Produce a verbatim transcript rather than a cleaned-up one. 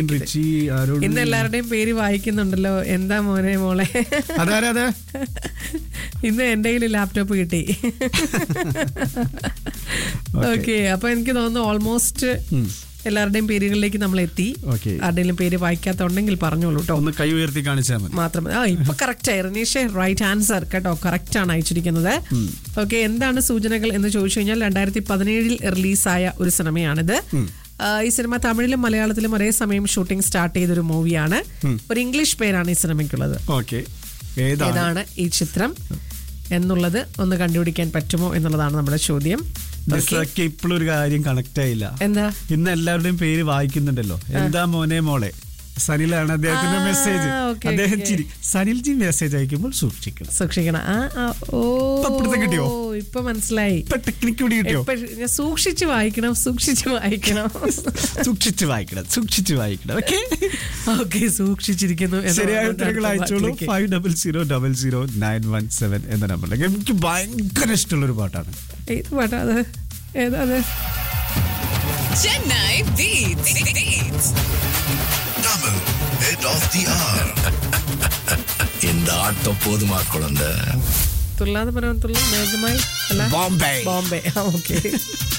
Ritchie Arun. ഇന്ന് എല്ലാവരുടെയും പേര് വായിക്കുന്നുണ്ടല്ലോ. എന്താ മോനെ മോളെ? അതാരാ? ഇന്ന് എന്റെ കയ്യിൽ ലാപ്ടോപ്പ് കിട്ടി. ഓക്കെ, അപ്പൊ എനിക്ക് തോന്നുന്നു ഓൾമോസ്റ്റ് എല്ലാവരുടെയും പേരുകളിലേക്ക് നമ്മൾ എത്തി. ആരുടെയും പേര് വായിക്കാത്തുണ്ടെങ്കിൽ പറഞ്ഞോളൂ കേട്ടോ. ഒന്ന് കൈ ഉയർത്തി കാണിച്ചാൽ മതി മാത്രം. ആ ഇപ്പൊ കറക്റ്റ് ആയി റിനീഷ്, റൈറ്റ് ആൻസർ കേട്ടോ. കറക്റ്റ് ആണ് അയച്ചിരിക്കുന്നത്. ഓക്കെ, എന്താണ് സൂചനകൾ എന്ന് ചോദിച്ചു കഴിഞ്ഞാൽ രണ്ടായിരത്തി പതിനേഴിൽ റിലീസായ ഒരു സിനിമയാണിത്. ഈ സിനിമ തമിഴിലും മലയാളത്തിലും ഒരേ സമയം ഷൂട്ടിംഗ് സ്റ്റാർട്ട് ചെയ്തൊരു മൂവിയാണ്. ഒരു ഇംഗ്ലീഷ് പേരാണ് ഈ സിനിമയ്ക്കുള്ളത്. ഏതാണ് ഈ ചിത്രം എന്നുള്ളത് ഒന്ന് കണ്ടുപിടിക്കാൻ പറ്റുമോ എന്നുള്ളതാണ് നമ്മുടെ ചോദ്യം. ഇപ്പോഴും ഒരു കാര്യം കണക്ട് ആയില്ല. എന്താ? ഇന്ന് എല്ലാവരുടെയും പേര് വായിക്കുന്നുണ്ടല്ലോ. എന്താ മോനെ മോളെ? സനിലാണ് അദ്ദേഹത്തിന്റെ മെസ്സേജ്. അദ്ദേഹം ചിരി സനിൽജി മെസ്സേജ് അയക്കുമ്പോൾ സൂക്ഷിക്കണം സൂക്ഷിക്കണം കിട്ടിയോ? ഇപ്പൊ മനസ്സിലായി. ടെക്നിക്ക് കിട്ടിയോ? സൂക്ഷിച്ചു വായിക്കണം സൂക്ഷിച്ചു വായിക്കണം സൂക്ഷിച്ചു വായിക്കണം സൂക്ഷിച്ചു വായിക്കണം ഓക്കെ ഓക്കെ സൂക്ഷിച്ചിരിക്കുന്നു. ശരിയായ ഉത്തരങ്ങൾ അയച്ചോളൂ. Five double zero double zero nine one seven എന്ന നമ്പറിലേക്ക്. എനിക്ക് ഭയങ്കര ഇഷ്ടമുള്ള ഒരു പാട്ടാണ്. ഏത് പാട്ടാ അത്? ഏതാ അത്? Chennai Beats. Beats. Double head of the hour. இந்த ஆட்டம் போதுமா குழந்தை? തുള്ളാതെ പറയാൻ തുള്ള മേഘമായി അല്ല ബോംബെ ബോംബെ. ഓക്കെ